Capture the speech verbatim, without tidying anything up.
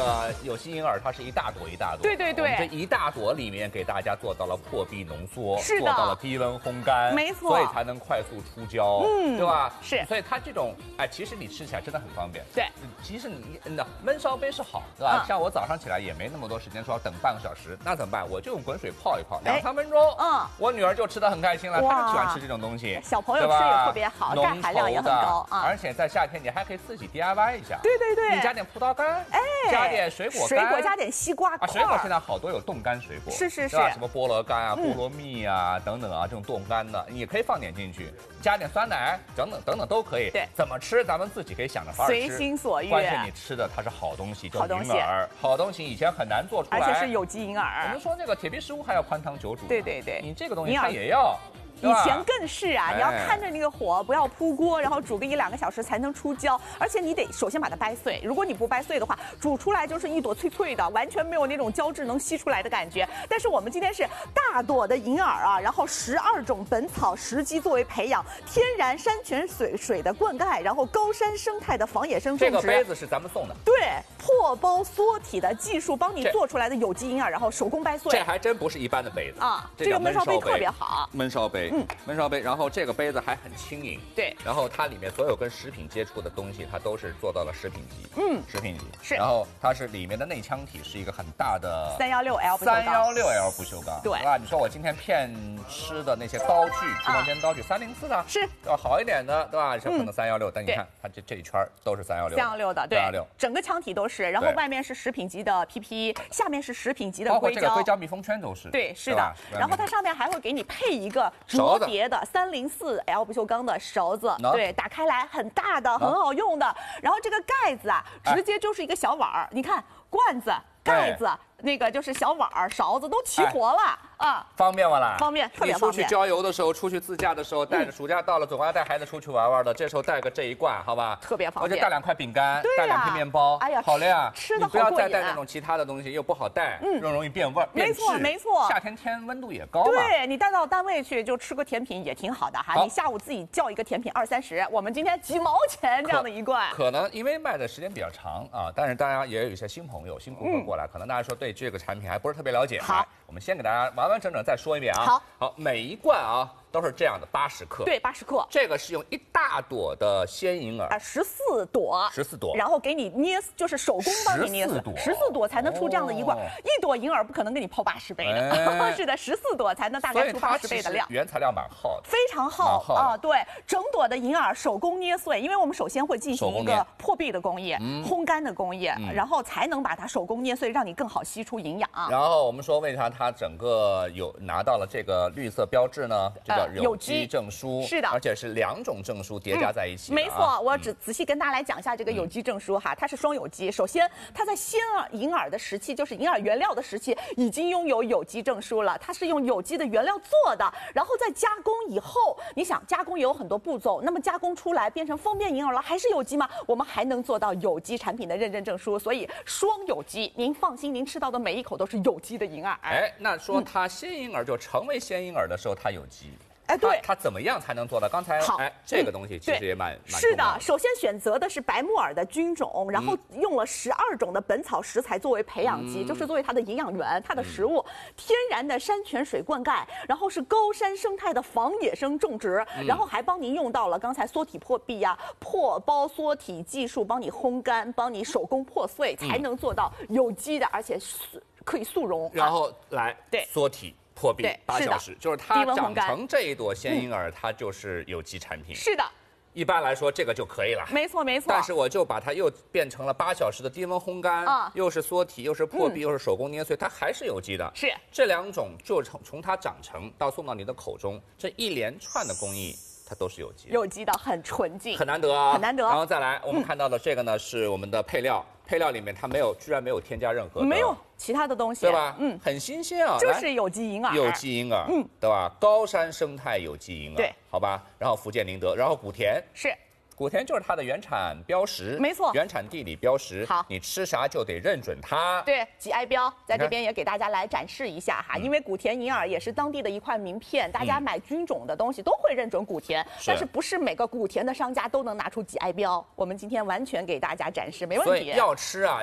个有机银耳，它是一大朵一大朵。 对对对， 我们这一大朵里面给大家做到了破壁浓缩， 是的， 做到了低温烘干， 没错， 所以才能快速出胶， 嗯， 对吧？ 是， 所以它这种，哎，其实你吃起来真的很方便。 对， 其实你那焖烧杯是好，对吧？嗯、像我早上起来也没那么多时间说要等半个小时，那怎么办？我就用滚水泡一泡，两三分钟，嗯，我女儿就吃得很开心了，她就喜欢吃这种东西， 小朋友吃也特别好，钙含量也很高啊。 而且在夏天你还可以自己 D I Y 一下， 对对对， 你加点葡萄干，哎，加点水果干， 水果加点西瓜块， 啊，水果现在好多有冻干水果， 是是是， 什么菠萝干啊、菠萝蜜啊等等啊，这种冻干的，你也可以放点进去，加点酸奶等等等等都可以。 对， 怎么吃咱们自己可以想着法儿吃， 随心所欲。 关键你吃的它是好东西， 好东西， 好东西以前很难做出来， 而且是有机银耳。 我们说这个铁皮食物还要宽汤久煮， 对对对， 你这个东西它也要。 以前更是啊，你要看着那个火，不要扑锅，然后煮个一两个小时才能出胶，而且你得首先把它掰碎。如果你不掰碎的话，煮出来就是一朵脆脆的，完全没有那种胶质能吸出来的感觉。但是我们今天是大朵的银耳啊，然后十二种本草时机作为培养，天然山泉水水的灌溉，然后高山生态的仿野生种植。 这个杯子是咱们送的， 对，破包缩体的技术帮你做出来的有机银耳，然后手工掰碎。 这还真不是一般的杯子啊，这个焖烧杯特别好， 焖烧杯。嗯，焖烧杯，然后这个杯子还很轻盈， 对， 然后它里面所有跟食品接触的东西，它都是做到了食品级， 嗯， 食品级是， 然后它是里面的内腔体是一个很大的三幺六 L 三幺六 L 不锈钢， 对， 吧？你说我今天片吃的那些刀具，直播间刀具三零四的， 是要好一点的，对吧？像可能三幺六，但你看它这这一圈都是三幺六， 三幺六的，对， 三幺六， 整个腔体都是，然后外面是食品级的 P P， 下面是食品级的硅胶， 包括这个硅胶密封圈都是， 对，是的，然后它上面还会给你配一个折叠的三零四 L 不锈钢的勺子，对，打开来很大的，很好用的。然后这个盖子啊，直接就是一个小碗儿，你看罐子、盖子，那个就是小碗儿、勺子都齐活了啊， 方便不啦？ 方便，特别方便。 你出去郊游的时候，出去自驾的时候，带着暑假到了，总要带孩子出去玩玩的，这时候带个这一罐，好吧？ 特别方便。 而且带两块饼干，带两片面包， 哎呀， 好了呀， 吃的好过瘾。你不要再带那种其他的东西，又不好带，嗯，又容易变味儿。 没错没错， 夏天天温度也高， 对你带到单位去就吃个甜品也挺好的哈。你下午自己叫一个甜品二三十，我们今天几毛钱这样的一罐。 可能因为卖的时间比较长啊，但是大家也有一些新朋友、新顾客过来，可能大家说对这个产品还不是特别了解。 好， 我们先给大家完完整整再说一遍啊。 好， 好，每一罐啊都是这样的，八十克。 对，八十克。 这个是用一大朵的鲜银耳， 啊，十四朵， 十四朵， 然后给你捏，就是手工帮你捏死，十四朵才能出这样的一罐。一朵银耳不可能给你泡八十杯的，是的，十四朵才能大概出八十杯的量。 原材料蛮耗的， 非常耗啊。对，整朵的银耳手工捏碎，因为我们首先会进行一个破壁的工艺、烘干的工艺，然后才能把它手工捏碎，让你更好吸出营养。 然后我们说，为啥它整个有拿到了这个绿色标志呢？这叫有机证书， 是的， 而且是两种证书叠加在一起。 没错，我只仔细跟大家来讲一下这个有机证书哈，它是双有机。首先，它在鲜耳银耳的时期，就是银耳原料的时期，已经拥有有机证书了。它是用有机的原料做的，然后在加工以后，你想加工也有很多步骤，那么加工出来变成方便银耳了，还是有机吗？我们还能做到有机产品的认证证书，所以双有机，您放心，您吃到的每一口都是有机的银耳。 哎，那说它鲜银耳就成为鲜银耳的时候，它有机。 哎，对， 它怎么样才能做到？刚才哎，这个东西其实也蛮蛮是的。首先选择的是白木耳的菌种，然后用了十二种的本草食材作为培养基，就是作为它的营养源、它的食物。天然的山泉水灌溉，然后是高山生态的仿野生种植，然后还帮您用到了刚才缩体破壁呀、破包缩体技术，帮你烘干，帮你手工破碎，才能做到有机的，而且可以速溶。 然后来对缩体。破壁八小时，就是它长成这一朵鲜银耳，它就是有机产品。 是的， 一般来说这个就可以了。 没错没错。 但是我就把它又变成了八小时的低温烘干，啊，又是缩体，又是破壁，又是手工捏碎，它还是有机的。 是这两种，就从从它长成到送到你的口中，这一连串的工艺。它都是有机的， 有机的很纯净， 很难得啊， 很难得。 然后再来，我们看到的这个呢，是我们的配料，配料里面它没有，居然没有添加任何， 没有其他的东西， 对吧？ 嗯， 很新鲜啊， 就是有机银耳， 有机银耳，嗯，对吧？高山生态有机银耳， 对， 好吧。然后福建宁德，然后古田是。 古田就是它的原产标识， 没错， 原产地理标识。 好， 你吃啥就得认准它。 对 ，G I 标在这边也给大家来展示一下哈，因为古田银耳也是当地的一块名片，大家买菌种的东西都会认准古田，但是不是每个古田的商家都能拿出 G I 标。我们今天完全给大家展示，没问题。 所以要吃啊。